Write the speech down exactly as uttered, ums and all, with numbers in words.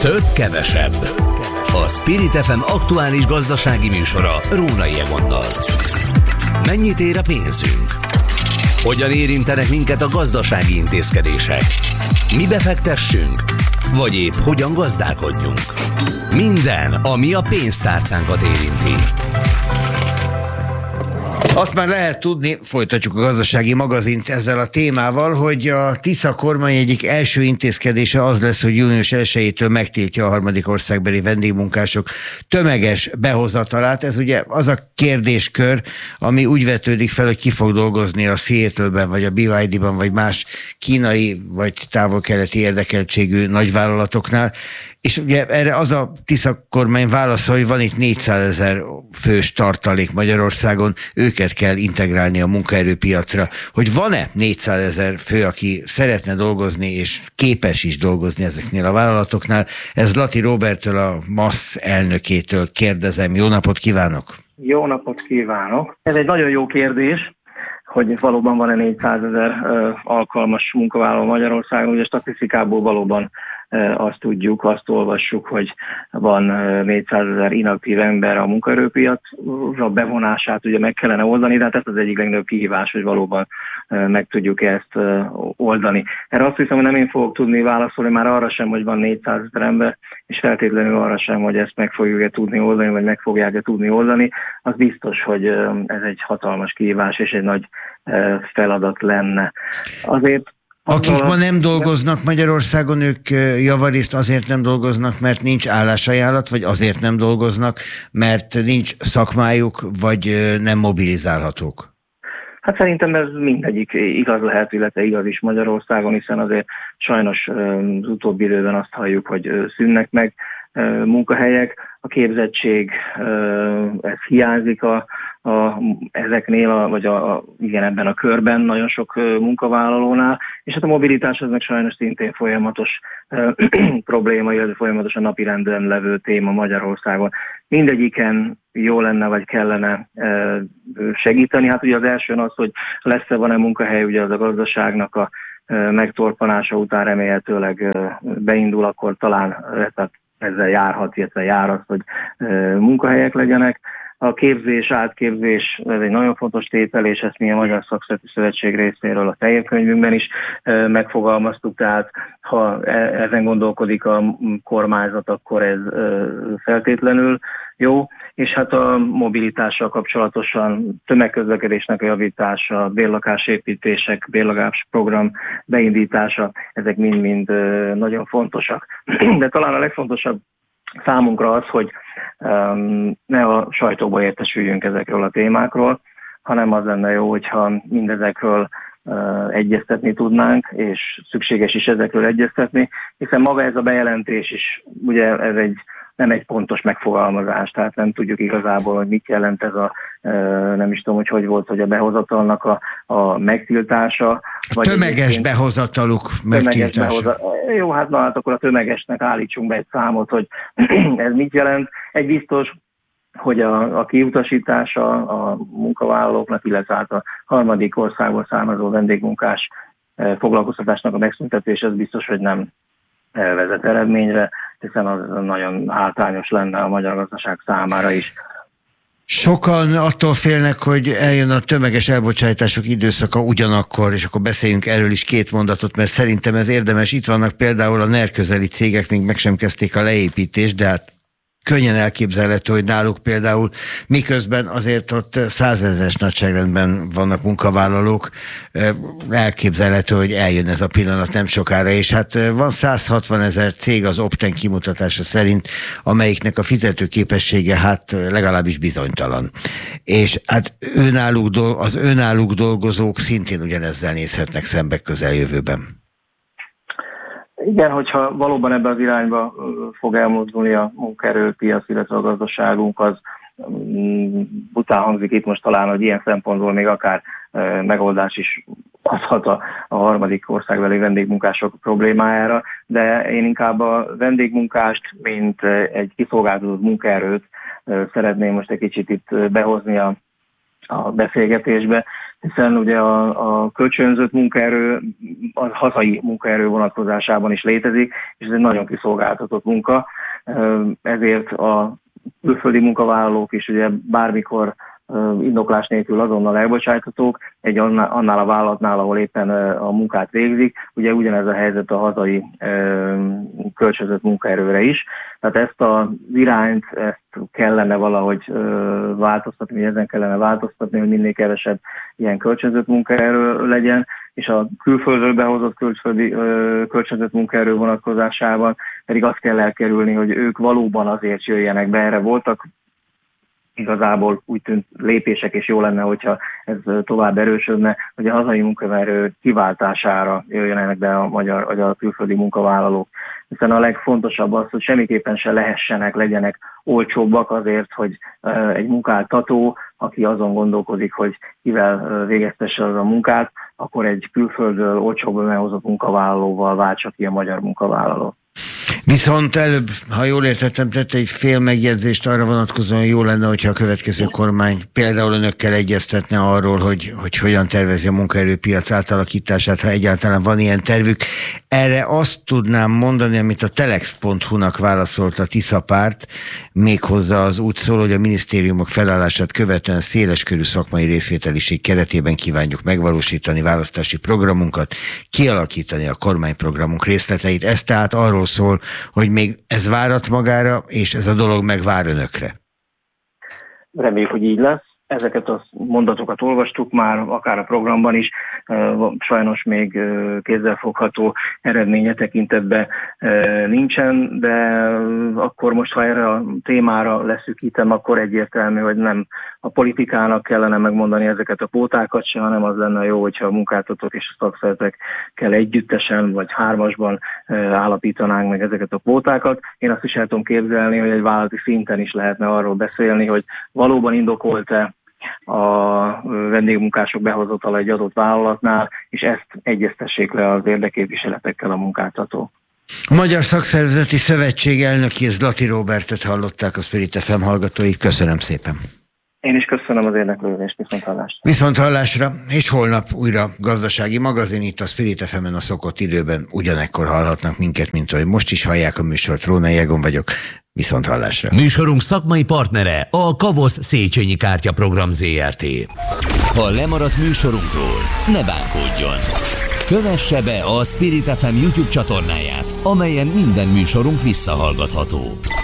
Több kevesebb. A Spirit ef em aktuális gazdasági műsora Rónai Egonnal. Mennyit ér a pénzünk? Hogyan érintenek minket a gazdasági intézkedések? Mi befektessünk? Vagy épp hogyan gazdálkodjunk? Minden, ami a pénztárcánkat érinti. Azt már lehet tudni, folytatjuk a gazdasági magazint ezzel a témával, hogy a Tisza kormány egyik első intézkedése az lesz, hogy június elsejétől megtiltja a harmadik országbeli vendégmunkások tömeges behozatalát. Ez ugye az a kérdéskör, ami úgy vetődik fel, hogy ki fog dolgozni a Seattle-ben, vagy a bé vé dé-ban, vagy más kínai, vagy távol-keleti érdekeltségű nagyvállalatoknál. És ugye erre az a Tisza kormány válaszol, hogy van itt négyszázezer fős tartalék Magyarországon, őket kell integrálni a munkaerőpiacra. Hogy van-e négyszázezer fő, aki szeretne dolgozni, és képes is dolgozni ezeknél a vállalatoknál? Ez Lati Róberttől, a MASZ elnökétől kérdezem. Jó napot kívánok! Jó napot kívánok! Ez egy nagyon jó kérdés, hogy valóban van-e négyszázezer alkalmas munkavállaló Magyarországon. Ugye statisztikából valóban azt tudjuk, azt olvassuk, hogy van négyszázezer inaktív ember a munkaerőpiacra bevonását ugye meg kellene oldani, de hát ez az egyik legnagyobb kihívás, hogy valóban meg tudjuk ezt oldani. Erre azt hiszem, hogy nem én fogok tudni válaszolni már arra sem, hogy van négyszázezer ember, és feltétlenül arra sem, hogy ezt meg fogjuk-e tudni oldani, vagy meg fogják-e tudni oldani. Az biztos, hogy ez egy hatalmas kihívás és egy nagy feladat lenne. Azért Akik ma nem dolgoznak Magyarországon, ők javarészt azért nem dolgoznak, mert nincs állásajánlat, vagy azért nem dolgoznak, mert nincs szakmájuk, vagy nem mobilizálhatók? Hát szerintem ez mindegyik igaz lehet, illetve igaz is Magyarországon, hiszen azért sajnos az utóbbi időben azt halljuk, hogy szűnnek meg munkahelyek, a képzettség, ez hiányzik a, a, ezeknél, a, vagy a, a, igen, ebben a körben nagyon sok munkavállalónál, és hát a mobilitás az meg sajnos szintén folyamatos probléma, illetve folyamatosan napirenden levő téma Magyarországon. Mindegyiken jó lenne, vagy kellene segíteni. Hát ugye az első az, hogy lesz-e, van-e munkahely, ugye az a gazdaságnak a megtorpanása után remélhetőleg beindul, akkor talán tehát ezzel járhat, illetve jár az, hogy munkahelyek legyenek. A képzés, átképzés, ez egy nagyon fontos tétel, és ezt mi a Magyar Szakszervezeti Szövetség részéről a fehér-könyvünkben is megfogalmaztuk, tehát ha ezen gondolkodik a kormányzat, akkor ez feltétlenül jó, és hát a mobilitással kapcsolatosan tömegközlekedésnek a javítása, bérlakásépítések, bérlakásprogram beindítása, ezek mind-mind nagyon fontosak. De talán a legfontosabb számunkra az, hogy um, ne a sajtóba értesüljünk ezekről a témákról, hanem az lenne jó, hogyha mindezekről uh, egyeztetni tudnánk, és szükséges is ezekről egyeztetni, hiszen maga ez a bejelentés is, ugye ez egy nem egy pontos megfogalmazás, tehát nem tudjuk igazából, hogy mit jelent ez a, nem is tudom, hogy hogy volt, hogy a behozatalnak a, a megtiltása. A vagy tömeges behozataluk megtiltása. Behoza... Jó, hát na hát akkor a tömegesnek állítsunk be egy számot, hogy ez mit jelent. Egy biztos, hogy a, a kiutasítása a munkavállalóknak, illetve hát a harmadik országból származó vendégmunkás foglalkoztatásnak a megszüntetése, ez biztos, hogy nem vezet eredményre, hiszen az nagyon hátrányos lenne a magyar gazdaság számára is. Sokan attól félnek, hogy eljön a tömeges elbocsátások időszaka ugyanakkor, és akkor beszéljünk erről is két mondatot, mert szerintem ez érdemes. Itt vannak például a NER közeli cégek, még meg sem kezdték a leépítést, de hát könnyen elképzelhető, hogy náluk például miközben azért ott százezres nagyságrendben vannak munkavállalók, elképzelhető, hogy eljön ez a pillanat nem sokára, és hát van százhatvan ezer cég az Opten kimutatása szerint, amelyiknek a fizetőképessége hát legalábbis bizonytalan. És hát önálluk, az önálluk dolgozók szintén ugyanezzel nézhetnek szembe közeljövőben. Igen, hogyha valóban ebbe az irányba fog elmozdulni a munkaerőpiac, illetve a gazdaságunk, az bután hangzik itt most talán, hogy ilyen szempontból még akár megoldás is adhat a, a harmadik országbeli vendégmunkások problémájára, de én inkább a vendégmunkást, mint egy kiszolgáltatott munkaerőt szeretném most egy kicsit itt behozni a, a beszélgetésbe, hiszen ugye a, a kölcsönzött munkaerő a hazai munkaerő vonatkozásában is létezik, és ez egy nagyon kiszolgáltatott munka, ezért a külföldi munkavállalók is ugye bármikor indoklás nélkül azonnal elbocsáthatók egy annál a vállalatnál, ahol éppen a munkát végzik. Ugye ugyanez a helyzet a hazai kölcsönzött munkaerőre is. Tehát ezt az irányt, ezt kellene valahogy változtatni, vagy ezen kellene változtatni, hogy minél kevesebb ilyen kölcsönzött munkaerő legyen, és a külföldről behozott külföldi kölcsönzött munkaerő vonatkozásában pedig azt kell elkerülni, hogy ők valóban azért jöjjenek be. Erre voltak igazából úgy tűnt lépések, és jó lenne, hogyha ez tovább erősödne, hogy a hazai munkaerő kiváltására jöjjenek be a magyar vagy a külföldi munkavállalók. Hiszen a legfontosabb az, hogy semmiképpen se lehessenek, legyenek olcsóbbak azért, hogy egy munkáltató, aki azon gondolkodik, hogy kivel végeztesse az a munkát, akkor egy külföldről olcsóbb behozott munkavállalóval váltsa ki a magyar munkavállaló. Viszont előbb, ha jól értettem, tette egy fél megjegyzést arra vonatkozóan, jó lenne, hogyha a következő kormány például önökkel egyeztetne arról, hogy, hogy hogyan tervezi a munkaerőpiac átalakítását, ha egyáltalán van ilyen tervük. Erre azt tudnám mondani, amit a telex pont hu-nak válaszolt a Tisza párt, méghozzá az úgy szól, hogy a minisztériumok felállását követően széleskörű szakmai részvételiség keretében kívánjuk megvalósítani választási programunkat, kialakítani a kormányprogramunk részleteit. Ez tehát arról szól, hogy még ez várat magára, és ez a dolog megvár önökre. Reméljük, hogy így lesz. Ezeket a mondatokat olvastuk már, akár a programban is, sajnos még kézzelfogható eredménye tekintetben nincsen, de akkor most, ha erre a témára leszűkítem, akkor egyértelmű, hogy nem a politikának kellene megmondani ezeket a pótákat se, hanem az lenne jó, hogyha a munkáltatók és a szakszervezetekkel együttesen vagy hármasban állapítanánk meg ezeket a pótákat. Én azt is el tudom képzelni, hogy egy vállalati szinten is lehetne arról beszélni, hogy valóban indokolt-e a vendégmunkások behozatala egy adott vállalatnál, és ezt egyeztessék le az érdekképviseletekkel a munkáltató. A Magyar Szakszervezeti Szövetség elnöki, Zlati Róbertet hallották, a Spirit ef em hallgatói. Köszönöm szépen. Én is köszönöm az érdeklődést, viszont hallásra. Viszont hallásra, és holnap újra gazdasági magazin itt a Spirit ef emen a szokott időben. Ugyanekkor hallhatnak minket, mint ahogy most is hallják a műsort. Rónai Egon vagyok. Viszont hallásra. Műsorunk szakmai partnere a Kavosz Széchenyi Kártyaprogram zé er té. Ha lemaradt műsorunkról, ne bánkodjon. Kövesse be a Spirit ef em YouTube csatornáját, amelyen minden műsorunk visszahallgatható.